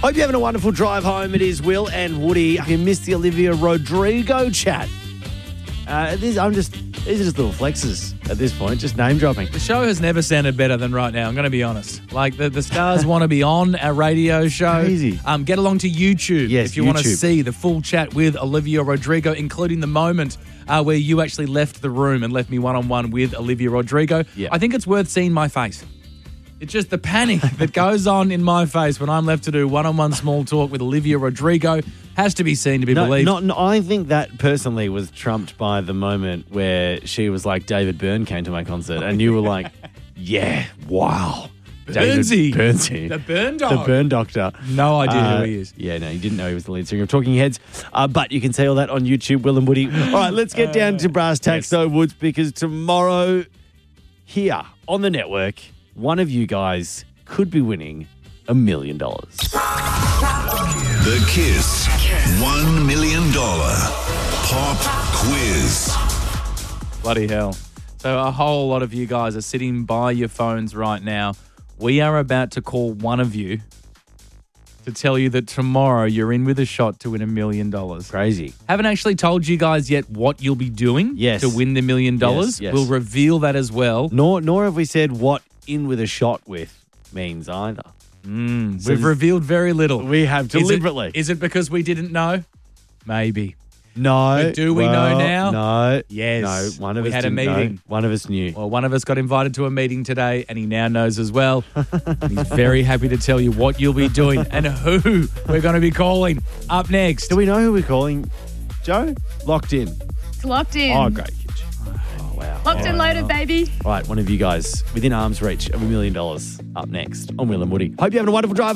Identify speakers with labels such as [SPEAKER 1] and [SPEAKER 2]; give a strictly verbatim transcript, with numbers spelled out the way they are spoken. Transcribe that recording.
[SPEAKER 1] Hope you're having a wonderful drive home. It is Will and Woody. You missed the Olivia Rodrigo chat. Uh, this, I'm just, these are just little flexes at this point, just name dropping.
[SPEAKER 2] The show has never sounded better than right now, I'm going to be honest. Like, the, the stars want to be on our radio show.
[SPEAKER 1] Crazy.
[SPEAKER 2] Um, get along to YouTube
[SPEAKER 1] Yes,
[SPEAKER 2] if you want to
[SPEAKER 1] YouTube.
[SPEAKER 2] see the full chat with Olivia Rodrigo, including the moment uh, where you actually left the room and left me one-on-one with Olivia Rodrigo.
[SPEAKER 1] Yeah.
[SPEAKER 2] I think it's worth seeing my face. It's just the panic that goes on in my face when I'm left to do one-on-one small talk with Olivia Rodrigo has to be seen to be
[SPEAKER 1] No,
[SPEAKER 2] believed.
[SPEAKER 1] not, no, I think that personally was trumped by the moment where she was like, David Byrne came to my concert, and you were like, yeah, wow.
[SPEAKER 2] Burnsy.
[SPEAKER 1] David Burnsy.
[SPEAKER 2] The Burn
[SPEAKER 1] The
[SPEAKER 2] Dog.
[SPEAKER 1] Burn Doctor.
[SPEAKER 2] No idea
[SPEAKER 1] Uh,
[SPEAKER 2] who he is.
[SPEAKER 1] Yeah, no, you didn't know he was the lead singer of Talking Heads. Uh, but you can see all that on YouTube, Will and Woody. All right, let's get down to brass tacks,
[SPEAKER 2] yes.
[SPEAKER 1] though, Woods, because tomorrow here on the network, one of you guys could be winning a million dollars.
[SPEAKER 3] The Kiss one million dollars Pop Quiz.
[SPEAKER 2] Bloody hell. So a whole lot of you guys are sitting by your phones right now. We are about to call one of you to tell you that tomorrow you're in with a shot to win a million dollars.
[SPEAKER 1] Crazy.
[SPEAKER 2] Haven't actually told you guys yet what you'll be doing
[SPEAKER 1] Yes.
[SPEAKER 2] to win the million dollars.
[SPEAKER 1] Yes, yes.
[SPEAKER 2] We'll reveal that as well.
[SPEAKER 1] Nor, nor have we said what in with a shot with means either.
[SPEAKER 2] Mm,
[SPEAKER 1] So
[SPEAKER 2] we've
[SPEAKER 1] this-
[SPEAKER 2] revealed very little.
[SPEAKER 1] We have
[SPEAKER 2] Is it-
[SPEAKER 1] deliberately.
[SPEAKER 2] Is it because we didn't know? Maybe.
[SPEAKER 1] No.
[SPEAKER 2] But do we know
[SPEAKER 1] well,
[SPEAKER 2] now?
[SPEAKER 1] No.
[SPEAKER 2] Yes.
[SPEAKER 1] No, one of
[SPEAKER 2] We
[SPEAKER 1] us
[SPEAKER 2] had a
[SPEAKER 1] didn't know.
[SPEAKER 2] meeting.
[SPEAKER 1] One of us knew.
[SPEAKER 2] Well, one of us got invited to a meeting today, and he now knows as well. And he's very happy to tell you what you'll be doing and who we're going to be calling up next.
[SPEAKER 1] Do we know who we're calling? Joe? Locked in.
[SPEAKER 4] It's locked in.
[SPEAKER 1] Oh, great. Oh, wow.
[SPEAKER 4] Locked and loaded, baby.
[SPEAKER 1] All right, one of you guys within arm's reach of a million dollars up next on Will and Woody. Hope you're having a wonderful drive.